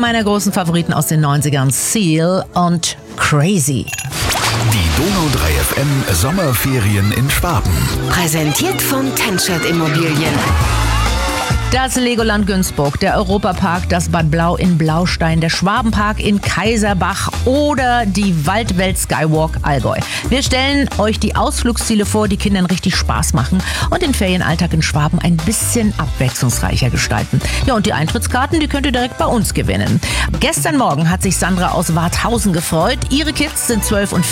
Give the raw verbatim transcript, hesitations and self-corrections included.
meiner großen Favoriten aus den neunzigern, Seal und Crazy. Die Donau drei F M Sommerferien in Schwaben. Präsentiert von Tenscheid Immobilien. Das Legoland Günzburg, der Europapark, das Bad Blau in Blaustein, der Schwabenpark in Kaiserbach oder die Waldwelt Skywalk Allgäu. Wir stellen euch die Ausflugsziele vor, die Kindern richtig Spaß machen und den Ferienalltag in Schwaben ein bisschen abwechslungsreicher gestalten. Ja, und die Eintrittskarten, die könnt ihr direkt bei uns gewinnen. Gestern Morgen hat sich Sandra aus Warthausen gefreut. Ihre Kids sind zwölf und